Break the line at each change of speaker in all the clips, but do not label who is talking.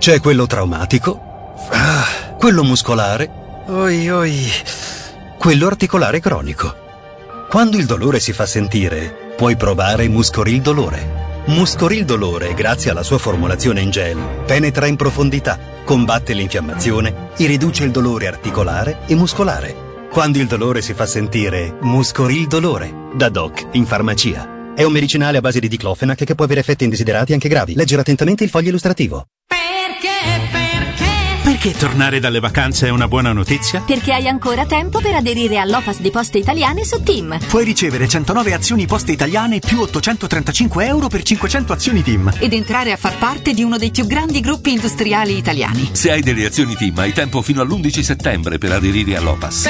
C'è quello traumatico, quello muscolare, quello articolare cronico. Quando il dolore si fa sentire, puoi provare Muscoril Dolore. Muscoril Dolore, grazie alla sua formulazione in gel, penetra in profondità, combatte l'infiammazione e riduce il dolore articolare e muscolare. Quando il dolore si fa sentire, Muscoril Dolore, da Doc in farmacia. È un medicinale a base di diclofenac che può avere effetti indesiderati anche gravi. Leggere attentamente il foglio illustrativo.
Perché tornare dalle vacanze è una buona notizia?
Perché hai ancora tempo per aderire all'OPAS di Poste Italiane su TIM.
Puoi ricevere 109 azioni Poste Italiane più 835 euro per 500 azioni TIM.
Ed entrare a far parte di uno dei più grandi gruppi industriali italiani.
Se hai delle azioni TIM hai tempo fino all'11 settembre per aderire all'OPAS.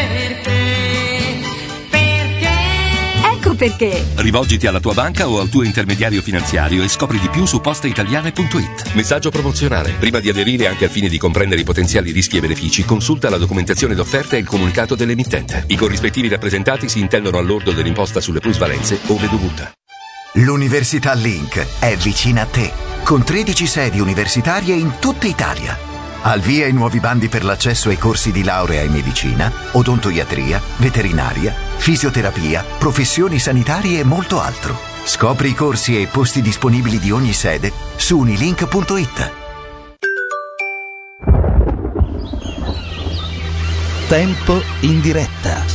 Ecco perché.
Rivolgiti alla tua banca o al tuo intermediario finanziario e scopri di più su posteitaliane.it. Messaggio promozionale. Prima di aderire, anche al fine di comprendere i potenziali rischi e benefici, consulta la documentazione d'offerta e il comunicato dell'emittente. I corrispettivi rappresentati si intendono al lordo dell'imposta sulle plusvalenze ove dovuta.
L'Università Link è vicina a te, con 13 sedi universitarie in tutta Italia. Al via i nuovi bandi per l'accesso ai corsi di laurea in medicina, odontoiatria, veterinaria, fisioterapia, professioni sanitarie e molto altro. Scopri i corsi e i posti disponibili di ogni sede su unilink.it.
Tempo in diretta.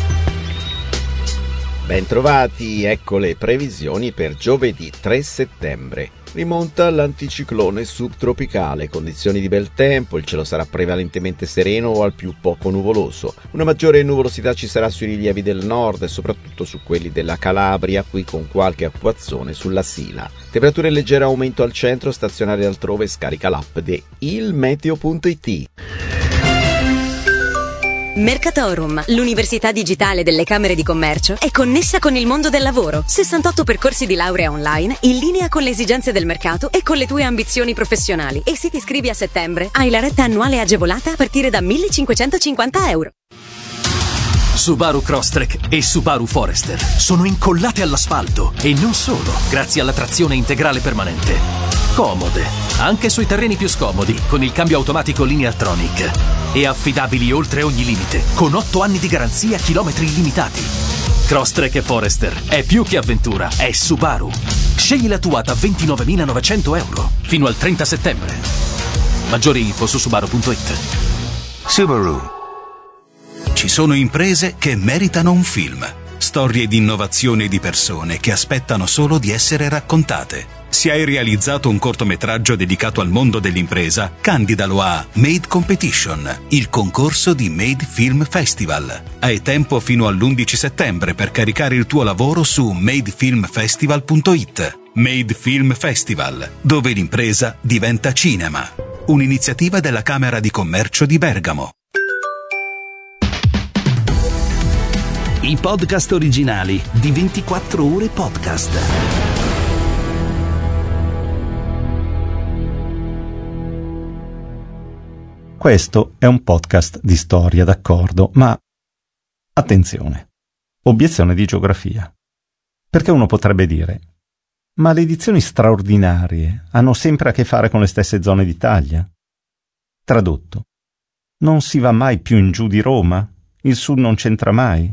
Bentrovati, ecco le previsioni per giovedì 3 settembre. Rimonta l'anticiclone subtropicale, condizioni di bel tempo, il cielo sarà prevalentemente sereno o al più poco nuvoloso. Una maggiore nuvolosità ci sarà sui rilievi del nord e soprattutto su quelli della Calabria, qui con qualche acquazzone sulla Sila. Temperature in leggero aumento al centro, stazionarie altrove, scarica l'app di ilmeteo.it.
Mercatorum, l'università digitale delle Camere di Commercio, è connessa con il mondo del lavoro. 68 percorsi di laurea online, in linea con le esigenze del mercato e con le tue ambizioni professionali. E se ti iscrivi a settembre, hai la retta annuale agevolata a partire da 1.550 euro.
Subaru Crosstrek e Subaru Forester sono incollate all'asfalto e non solo, grazie alla trazione integrale permanente. Comode, anche sui terreni più scomodi, con il cambio automatico Lineartronic. E affidabili oltre ogni limite, con 8 anni di garanzia, chilometri illimitati. Crosstrek e Forester è più che avventura, è Subaru. Scegli la tua da 29.900 euro fino al 30 settembre. Maggiori info su subaru.it.
Subaru. Ci sono imprese che meritano un film. Storie di innovazione e di persone che aspettano solo di essere raccontate. Se hai realizzato un cortometraggio dedicato al mondo dell'impresa, candidalo a Made Competition, il concorso di Made Film Festival. Hai tempo fino all'11 settembre per caricare il tuo lavoro su madefilmfestival.it. Made Film Festival, dove l'impresa diventa cinema. Un'iniziativa della Camera di Commercio di Bergamo. I podcast originali di 24 ore podcast.
Questo è un podcast di storia, d'accordo, ma attenzione, obiezione di geografia. Perché uno potrebbe dire, ma le edizioni straordinarie hanno sempre a che fare con le stesse zone d'Italia? Tradotto, non si va mai più in giù di Roma? Il sud non c'entra mai?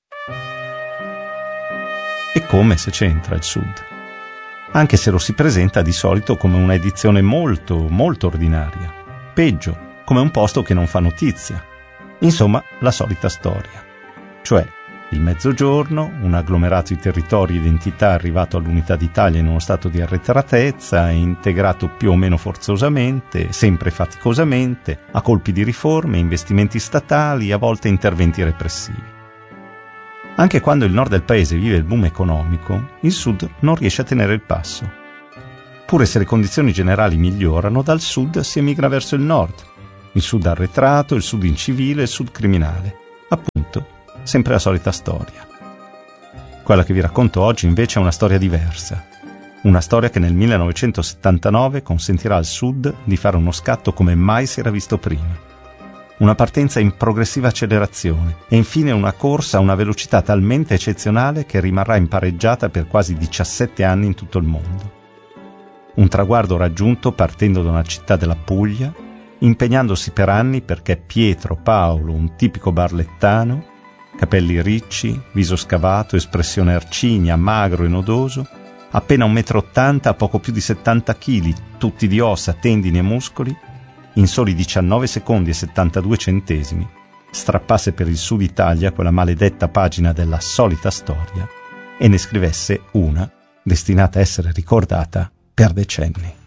E come se c'entra il sud? Anche se lo si presenta di solito come una edizione molto, molto ordinaria. Peggio, come un posto che non fa notizia. Insomma, la solita storia. Cioè, il Mezzogiorno, un agglomerato di territori e identità arrivato all'unità d'Italia in uno stato di arretratezza, integrato più o meno forzosamente, sempre faticosamente, a colpi di riforme, investimenti statali, a volte interventi repressivi. Anche quando il nord del paese vive il boom economico, il sud non riesce a tenere il passo. Pure se le condizioni generali migliorano, dal sud si emigra verso il nord. Il sud arretrato, il sud incivile, il sud criminale. Appunto, sempre la solita storia. Quella che vi racconto oggi invece è una storia diversa. Una storia che nel 1979 consentirà al sud di fare uno scatto come mai si era visto prima. Una partenza in progressiva accelerazione e infine una corsa a una velocità talmente eccezionale che rimarrà impareggiata per quasi 17 anni in tutto il mondo. Un traguardo raggiunto partendo da una città della Puglia impegnandosi per anni perché Pietro Paolo, un tipico barlettano, capelli ricci, viso scavato, espressione arcigna, magro e nodoso, appena 1,80 m, a poco più di 70 kg, tutti di ossa, tendini e muscoli, in soli 19 secondi e 72 centesimi, strappasse per il Sud Italia quella maledetta pagina della solita storia e ne scrivesse una destinata a essere ricordata per decenni.